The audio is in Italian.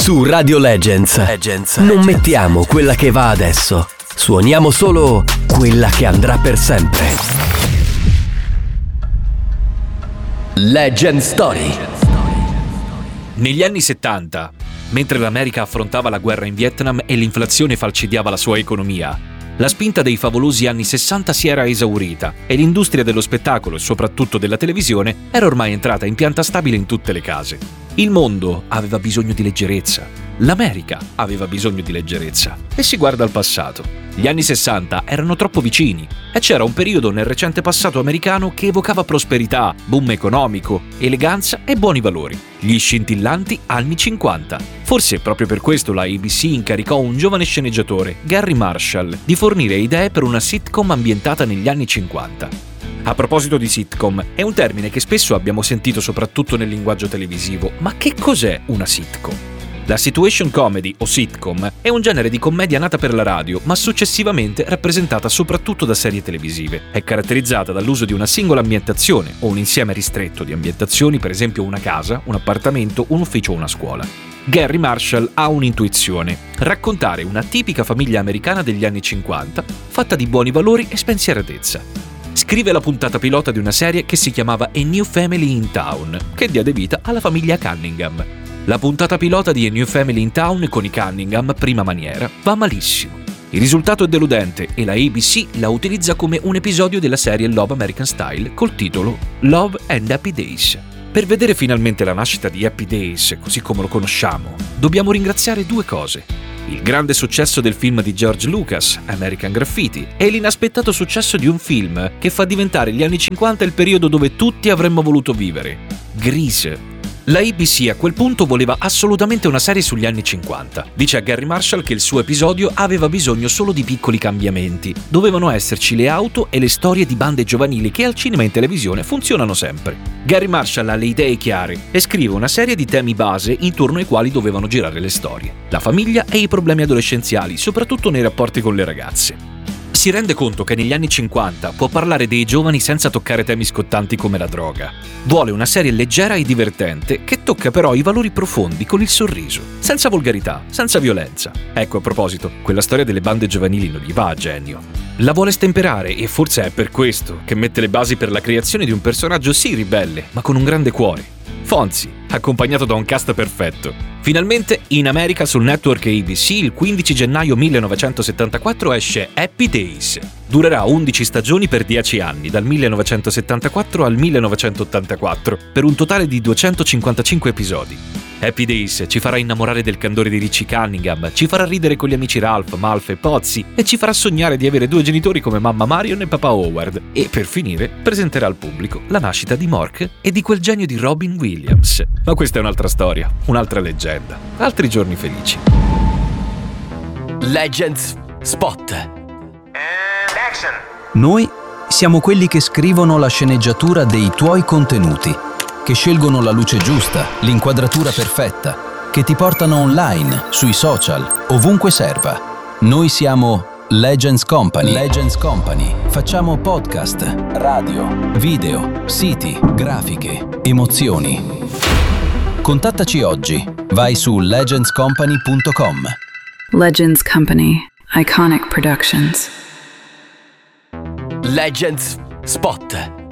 Su Radio Legends non mettiamo quella che va adesso, suoniamo solo quella che andrà per sempre. Legend Story. Negli anni 70, mentre l'America affrontava la guerra in Vietnam e l'inflazione falcidiava la sua economia, la spinta dei favolosi anni 60 si era esaurita e l'industria dello spettacolo e soprattutto della televisione era ormai entrata in pianta stabile in tutte le case. Il mondo aveva bisogno di leggerezza, l'America aveva bisogno di leggerezza e si guarda al passato. Gli anni 60 erano troppo vicini e c'era un periodo nel recente passato americano che evocava prosperità, boom economico, eleganza e buoni valori. Gli scintillanti anni 50. Forse proprio per questo la ABC incaricò un giovane sceneggiatore, Garry Marshall, di fornire idee per una sitcom ambientata negli anni 50. A proposito di sitcom, è un termine che spesso abbiamo sentito soprattutto nel linguaggio televisivo, ma che cos'è una sitcom? La situation comedy o sitcom è un genere di commedia nata per la radio, ma successivamente rappresentata soprattutto da serie televisive. È caratterizzata dall'uso di una singola ambientazione o un insieme ristretto di ambientazioni, per esempio una casa, un appartamento, un ufficio o una scuola. Garry Marshall ha un'intuizione: raccontare una tipica famiglia americana degli anni 50, fatta di buoni valori e spensieratezza. Scrive la puntata pilota di una serie che si chiamava A New Family in Town, che diede vita alla famiglia Cunningham. La puntata pilota di A New Family in Town con i Cunningham, prima maniera, va malissimo. Il risultato è deludente e la ABC la utilizza come un episodio della serie Love American Style col titolo Love and Happy Days. Per vedere finalmente la nascita di Happy Days, così come lo conosciamo, dobbiamo ringraziare due cose: il grande successo del film di George Lucas, American Graffiti, e l'inaspettato successo di un film che fa diventare gli anni 50 il periodo dove tutti avremmo voluto vivere: Grease. La ABC a quel punto voleva assolutamente una serie sugli anni 50. Dice a Garry Marshall che il suo episodio aveva bisogno solo di piccoli cambiamenti. Dovevano esserci le auto e le storie di bande giovanili che al cinema e in televisione funzionano sempre. Garry Marshall ha le idee chiare e scrive una serie di temi base intorno ai quali dovevano girare le storie: la famiglia e i problemi adolescenziali, soprattutto nei rapporti con le ragazze. Si rende conto che negli anni 50 può parlare dei giovani senza toccare temi scottanti come la droga. Vuole una serie leggera e divertente che tocca però i valori profondi con il sorriso, senza volgarità, senza violenza. Ecco, a proposito, quella storia delle bande giovanili non gli va a genio. La vuole stemperare e forse è per questo che mette le basi per la creazione di un personaggio sì ribelle, ma con un grande cuore: Fonzie, accompagnato da un cast perfetto. Finalmente in America sul network ABC il 15 gennaio 1974 esce Happy Days. Durerà 11 stagioni per 10 anni, dal 1974 al 1984, per un totale di 255 episodi. Happy Days ci farà innamorare del candore di Richie Cunningham, ci farà ridere con gli amici Ralph, Malf e Pozzi e ci farà sognare di avere due genitori come mamma Marion e papà Howard. E per finire presenterà al pubblico la nascita di Mork e di quel genio di Robin Williams. Ma questa è un'altra storia, un'altra leggenda, altri giorni felici. Legends Spot. Action. Noi siamo quelli che scrivono la sceneggiatura dei tuoi contenuti, che scelgono la luce giusta, l'inquadratura perfetta, che ti portano online, sui social, ovunque serva. Noi siamo Legends Company. Legends Company. Facciamo podcast, radio, video, siti, grafiche, emozioni. Contattaci oggi. Vai su legendscompany.com. Legends Company. Iconic Productions. Legends Spot.